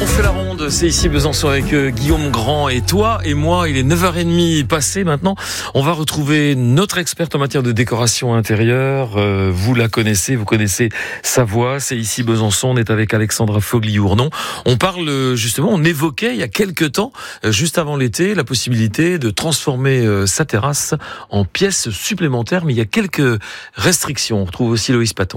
On fait la ronde, c'est ici Besançon avec Guillaume Grand et toi et moi. Il est 9h30 passé maintenant. On va retrouver notre experte en matière de décoration intérieure. Vous la connaissez, vous connaissez sa voix. C'est ici Besançon. On est avec Alexandra Fogli-Ournon. On parle justement, on évoquait il y a quelques temps, juste avant l'été, la possibilité de transformer sa terrasse en pièce supplémentaire. Mais il y a quelques restrictions. On retrouve aussi Loïs Paton.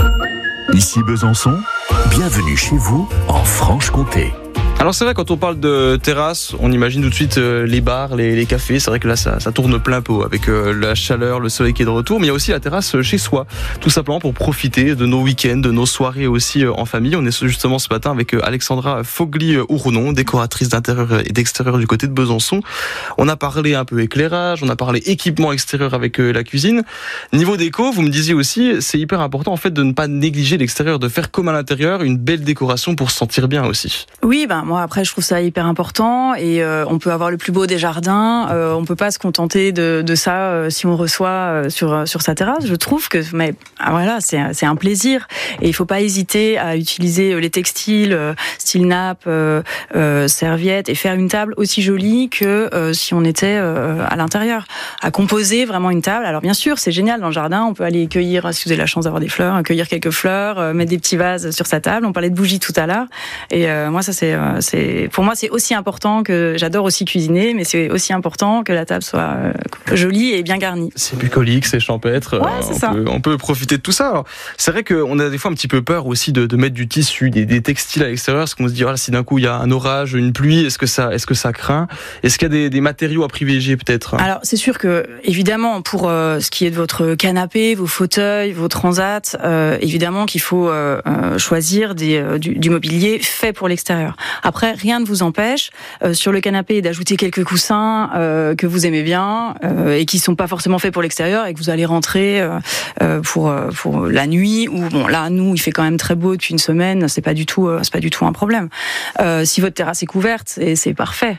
Ici Besançon, bienvenue chez vous en Franche-Comté. Alors c'est vrai, quand on parle de terrasse, on imagine tout de suite les bars, les cafés. C'est vrai que là ça tourne plein pot avec la chaleur, le soleil qui est de retour. Mais il y a aussi la terrasse chez soi, tout simplement pour profiter de nos week-ends, de nos soirées aussi en famille. On est justement ce matin avec Alexandra Fogli-Ournon, décoratrice d'intérieur et d'extérieur du côté de Besançon. On a parlé un peu éclairage, on a parlé équipement extérieur avec la cuisine. Niveau déco, vous me disiez aussi, c'est hyper important en fait de ne pas négliger l'extérieur, de faire comme à l'intérieur une belle décoration pour se sentir bien aussi. Oui, moi après je trouve ça hyper important et on peut avoir le plus beau des jardins, on peut pas se contenter de ça si on reçoit sur sa terrasse. Je trouve que voilà, c'est un plaisir et il faut pas hésiter à utiliser les textiles style nappe, serviette et faire une table aussi jolie que si on était à l'intérieur, à composer vraiment une table. Alors bien sûr, c'est génial dans le jardin, on peut aller cueillir, si vous avez la chance d'avoir des fleurs, cueillir quelques fleurs, mettre des petits vases sur sa table. On parlait de bougies tout à l'heure et moi ça pour moi c'est aussi important, que j'adore aussi cuisiner, mais c'est aussi important que la table soit jolie et bien garnie. C'est bucolique, c'est champêtre, ouais, on peut profiter de tout ça. Alors, c'est vrai qu'on a des fois un petit peu peur aussi de mettre du tissu, des textiles à l'extérieur, parce qu'on se dit si d'un coup il y a un orage, une pluie, est-ce que ça craint? Est-ce qu'il y a des matériaux à privilégier peut-être? Alors c'est sûr que évidemment pour ce qui est de votre canapé, vos fauteuils, vos transats, évidemment qu'il faut choisir du mobilier fait pour l'extérieur. Après, rien ne vous empêche sur le canapé d'ajouter quelques coussins que vous aimez bien et qui sont pas forcément faits pour l'extérieur et que vous allez rentrer pour la nuit. Ou bon, là, nous, il fait quand même très beau depuis une semaine. C'est pas du tout un problème. Si votre terrasse est couverte, c'est parfait.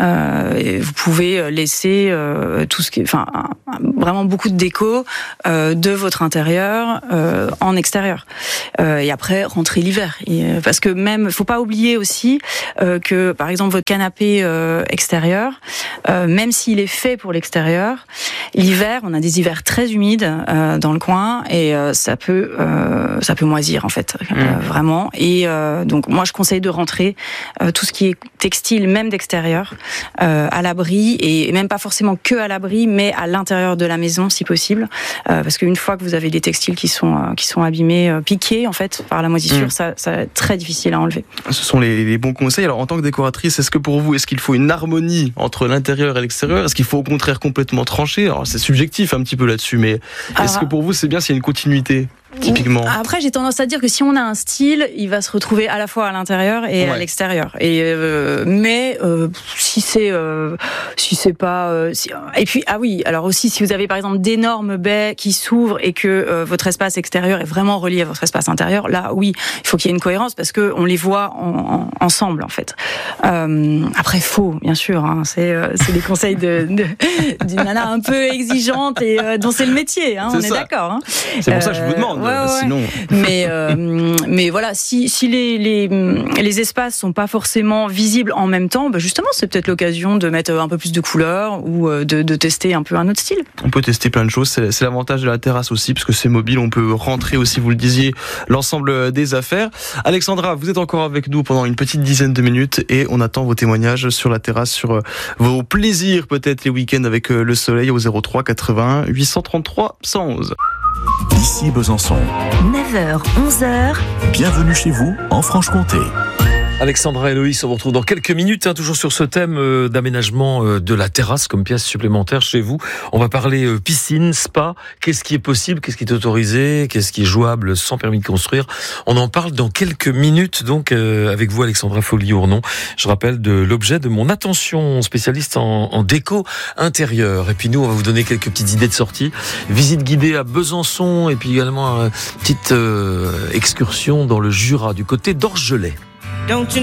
Et vous pouvez laisser tout ce qui, vraiment beaucoup de déco de votre intérieur en extérieur. Et après, rentrer l'hiver. Parce que même, faut pas oublier aussi que par exemple votre canapé extérieur, même s'il est fait pour l'extérieur, l'hiver, on a des hivers très humides dans le coin et ça peut moisir en fait, vraiment. Et donc moi je conseille de rentrer tout ce qui est textile, même d'extérieur, à l'abri, et même pas forcément que à l'abri, mais à l'intérieur de la maison si possible, parce qu'une fois que vous avez des textiles qui sont abîmés, piqués en fait par la moisissure, ça va être très difficile à enlever. Ce sont les bons conseils. Alors en tant que décoratrice, est-ce que pour vous, est-ce qu'il faut une harmonie entre l'intérieur et l'extérieur? Est-ce qu'il faut au contraire complètement trancher? Alors c'est subjectif un petit peu là-dessus, mais est-ce que pour vous c'est bien s'il y a une continuité? Typiquement. Après, j'ai tendance à dire que si on a un style, il va se retrouver à la fois à l'intérieur et à l'extérieur. Et mais si c'est pas et puis alors aussi si vous avez par exemple d'énormes baies qui s'ouvrent et que votre espace extérieur est vraiment relié à votre espace intérieur, là oui, il faut qu'il y ait une cohérence parce que on les voit ensemble en fait. Après faux, bien sûr, c'est des conseils d'une nana un peu exigeante et dont c'est le métier, on est d'accord. C'est pour ça que je vous demande. Sinon... Mais voilà, si les espaces sont pas forcément visibles en même temps, justement, c'est peut-être l'occasion de mettre un peu plus de couleurs ou de tester un peu un autre style. On peut tester plein de choses. C'est l'avantage de la terrasse aussi, parce que c'est mobile. On peut rentrer aussi, vous le disiez, l'ensemble des affaires. Alexandra, vous êtes encore avec nous pendant une petite dizaine de minutes et on attend vos témoignages sur la terrasse, sur vos plaisirs peut-être les week-ends avec le soleil au 03 81 833 111. Ici Besançon. 9h, 11h. Bienvenue chez vous en Franche-Comté. Alexandra et Loïs, on vous retrouve dans quelques minutes, toujours sur ce thème d'aménagement de la terrasse comme pièce supplémentaire chez vous. On va parler piscine, spa, qu'est-ce qui est possible, qu'est-ce qui est autorisé, qu'est-ce qui est jouable sans permis de construire. On en parle dans quelques minutes, donc avec vous Alexandra Fogli-Ournon. Je rappelle de l'objet de mon attention, spécialiste en déco intérieure. Et puis nous, on va vous donner quelques petites idées de sortie. Visite guidée à Besançon et puis également une petite excursion dans le Jura, du côté d'Orgelet.